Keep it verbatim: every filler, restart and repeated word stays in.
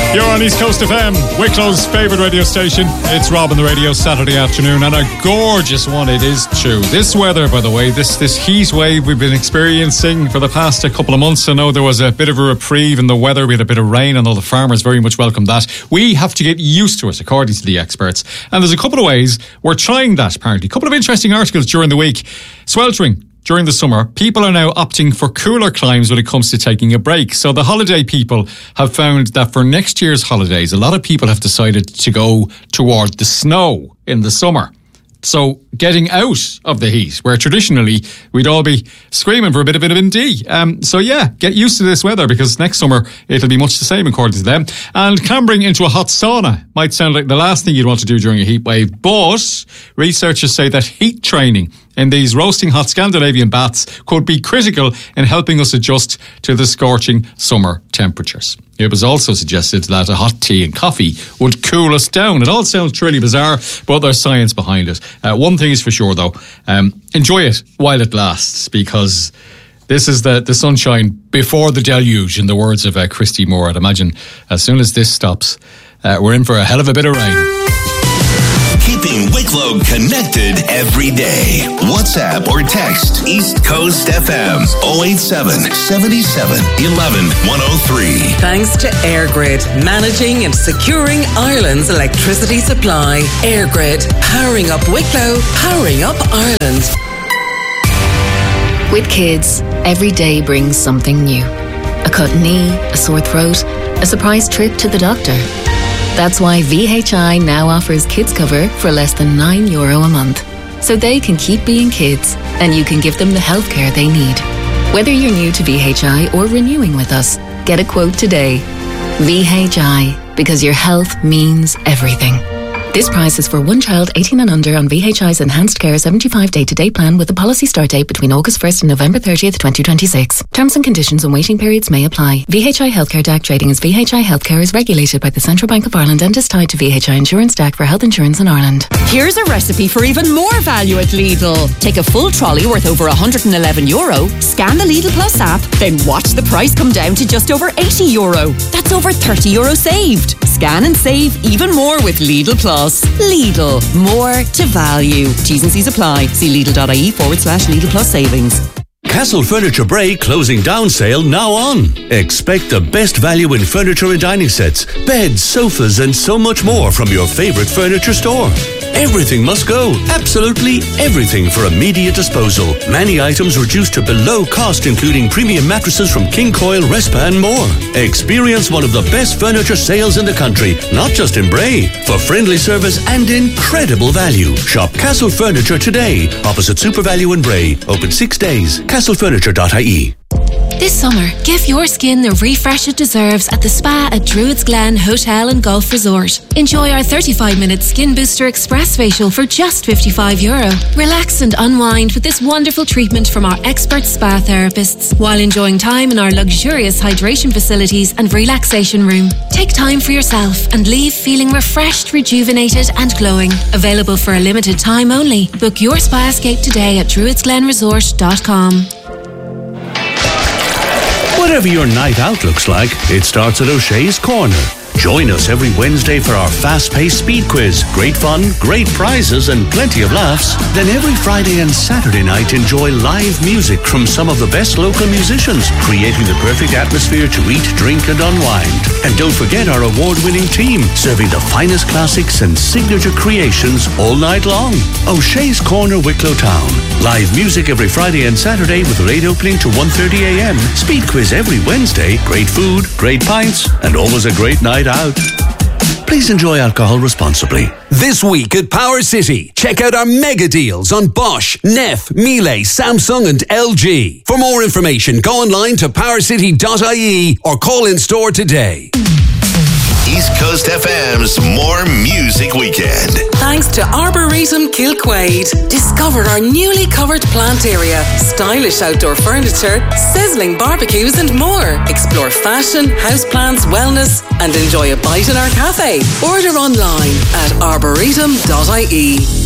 You're on East Coast F M, Wicklow's favourite radio station. It's Rob on the radio Saturday afternoon, and a gorgeous one it is too. This weather, by the way, this this heat wave we've been experiencing for the past a couple of months. I know there was a bit of a reprieve in the weather. We had a bit of rain, and all the farmers very much welcome that. We have to get used to it, according to the experts. And there's a couple of ways we're trying that, apparently. A couple of interesting articles during the week. Sweltering. During the summer, people are now opting for cooler climes when it comes to taking a break. So the holiday people have found that for next year's holidays, a lot of people have decided to go toward the snow in the summer. So getting out of the heat, where traditionally we'd all be screaming for a bit of vitamin D. Um, so yeah, get used to this weather, because next summer it'll be much the same according to them. And clambering into a hot sauna might sound like the last thing you'd want to do during a heat wave, but researchers say that heat training in these roasting hot Scandinavian baths could be critical in helping us adjust to the scorching summer temperatures. It was also suggested that a hot tea and coffee would cool us down. It all sounds truly bizarre, but there's science behind it. Uh, one thing is for sure, though, um, enjoy it while it lasts, because this is the, the sunshine before the deluge, in the words of uh, Christy Moore. I'd imagine as soon as this stops, uh, we're in for a hell of a bit of rain. Keeping Wicklow connected every day. WhatsApp or text East Coast F M oh eight seven, seven seven, one one, one oh three. Thanks to EirGrid, managing and securing Ireland's electricity supply. EirGrid, powering up Wicklow, powering up Ireland. With kids, every day brings something new. A cut knee, a sore throat, a surprise trip to the doctor. That's why V H I now offers kids cover for less than nine euro a month. So they can keep being kids, and you can give them the healthcare they need. Whether you're new to V H I or renewing with us, get a quote today. V H I, because your health means everything. This price is for one child eighteen and under on V H I's Enhanced Care seventy-five day-to-day plan with a policy start date between August first and November thirtieth, twenty twenty-six. Terms and conditions and waiting periods may apply. V H I Healthcare D A C trading as V H I Healthcare is regulated by the Central Bank of Ireland and is tied to V H I Insurance D A C for health insurance in Ireland. Here's a recipe for even more value at Lidl. Take a full trolley worth over one hundred eleven euro, scan the Lidl Plus app, then watch the price come down to just over eighty euro. That's over thirty euro saved. Scan and save even more with Lidl Plus. Lidl, more to value. T's and C's apply. See Lidl.ie forward slash Lidl Plus savings. Castle Furniture Bray closing down sale now on. Expect the best value in furniture and dining sets, beds, sofas and so much more from your favourite furniture store. Everything must go. Absolutely everything for immediate disposal. Many items reduced to below cost, including premium mattresses from King Coil, Respa and more. Experience one of the best furniture sales in the country, not just in Bray. For friendly service and incredible value. Shop Castle Furniture today, opposite Super Value in Bray. Open six days. castle furniture dot I E. This summer, give your skin the refresh it deserves at the spa at Druids Glen Hotel and Golf Resort. Enjoy our thirty-five minute Skin Booster Express facial for just fifty-five euro. Relax and unwind with this wonderful treatment from our expert spa therapists while enjoying time in our luxurious hydration facilities and relaxation room. Take time for yourself and leave feeling refreshed, rejuvenated and glowing. Available for a limited time only. Book your spa escape today at druids glen resort dot com. Whatever your night out looks like, it starts at O'Shea's Corner. Join us every Wednesday for our fast-paced speed quiz. Great fun, great prizes and plenty of laughs. Then every Friday and Saturday night, enjoy live music from some of the best local musicians, creating the perfect atmosphere to eat, drink and unwind. And don't forget our award-winning team, serving the finest classics and signature creations all night long. O'Shea's Corner, Wicklow Town. Live music every Friday and Saturday with late opening to one thirty a.m. Speed quiz every Wednesday. Great food, great pints and always a great night out. Please enjoy alcohol responsibly. This week at Power City, check out our mega deals on Bosch, Neff, Miele, Samsung and L G. For more information, go online to power city dot I E or call in store today. East Coast F M's More Music Weekend. Thanks to Arboretum Kilquade. Discover our newly covered plant area, stylish outdoor furniture, sizzling barbecues and more. Explore fashion, houseplants, wellness and enjoy a bite in our cafe. Order online at arboretum dot I E.